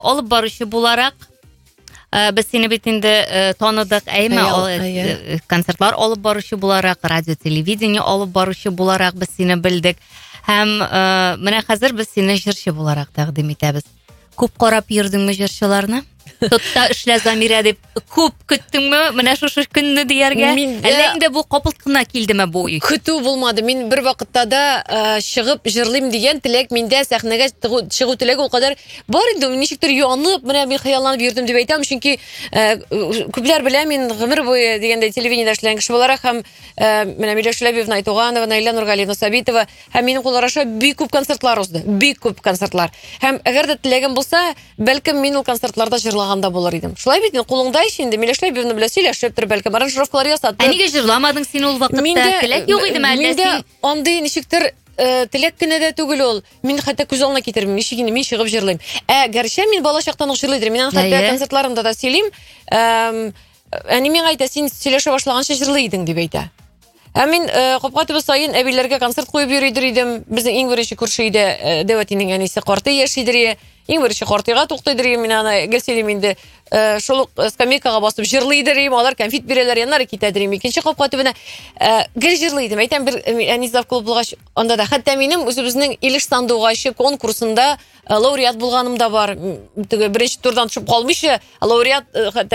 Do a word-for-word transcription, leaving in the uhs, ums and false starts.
Алып баручы буларак, без сине бит инде таныдык, әйме, концертлар алып баручы буларак, радио, телевидение алып баручы буларак без сине белдек. Һәм менә хәзер без сине җырчы буларак тәкъдим итәбез. Күп карап йөрдеңме җырчыларны? Тотта эшлә Замира дип күп көттеңме? Менә шушы көнне дияргә. Әллә инде бу капылт кына килдеме бу уй? Көтү булмады. Мин бер вакытта да чыгып җырлыйм дигән теләк миндә, сәхнәгә чыгу теләге ул кадәр бар инде. Ничектер янып, менә мин хыялланып йөрдем дип әйтәм, чөнки күпләр белә, мин гомер буе дигәндә телевидениедә эшләгән кеше буларак һәм менә Миләүшә Ләбиевна Айтуганова, Наилә Нургалиевна Сабитова һәм минем куллар аша бик күп концертлар узды. Бик күп концертлар. Һәм әгәр дә теләгем булса, бәлкем мин ул концертларда җырлаганда булыр идем. Шулай бит, кулыңда ич инде Миләүшә Ләбиевна белән сөйләшеп тор, бәлкем аранжировкалар ясатып. Ә нигә җырламадың син ул вакытта? Теләк юк идеме әллә син? Миндә андый ничектер теләк кенә дә түгел ул. Мин хәтта күз алдына китермим, ничек инде мин чыгып җырлыйм. Ә гәрчә мин бала чактан ук җырлый идем. Мин хәтта концертларымда да сөйлим. Әни миңа әйтә, син сөйләшә башлаганча җырлый идең дип әйтә. Ә мин капка төбе сайын әбиләргә концерт куеп йөри идем. Безнең иң беренче күрше өйдә Дәватинең әнисе карты яшидер. Иң беренче картыга туктыйдыр, мин аны гелсәлим инде шул скамейкага басып җырлыйдыр, алар конфет бирәләр, яннары китәдер. Икенче капка төбенә гел җырлый идем. Әйтәм, бер әни завклуб булгач, анда да хәтта минем үзебезнең Илеш сандугачы конкурсында лауреат булганым да бар. Теге беренче турдан төшеп калмыйча, лауреат